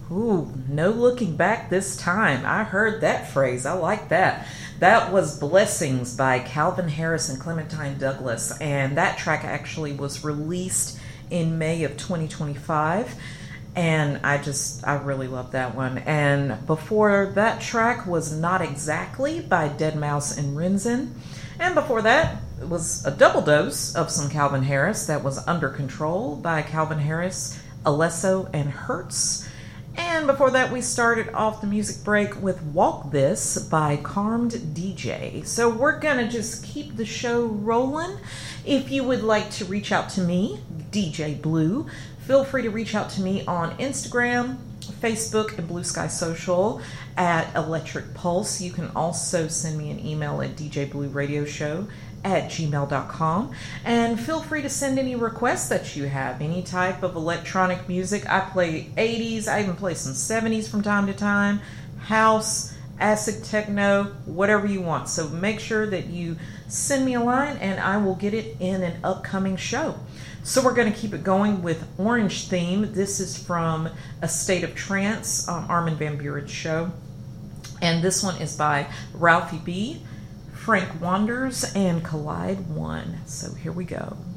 Ooh, no looking back this time. I heard that phrase. I like that. That was Blessings by Calvin Harris and Clementine Douglas, and that track actually was released in May of 2025, and I really love that one. And before that track was Not Exactly by Deadmau5 and Rinzin, and before that was a double dose of some Calvin Harris. That was Under Control by Calvin Harris, Alesso, and Hertz. And before that, we started off the music break with Walk This by Carmed DJ. So we're going to just keep the show rolling. If you would like to reach out to me, DJ Blue, feel free to reach out to me on Instagram, Facebook, and Blue Sky Social at Electric Pulse. You can also send me an email at djblueradioshow@gmail.com, and feel free to send any requests that you have, any type of electronic music. I play 80s, I even play some 70s from time to time, house, acid techno, whatever you want. So make sure that you send me a line and I will get it in an upcoming show. So we're going to keep it going with Orange Theme. This is from A State of Trance, Armin van Buuren's show, and this one is by Ralphie B, Frank Wanders, and Collide One. So here we go.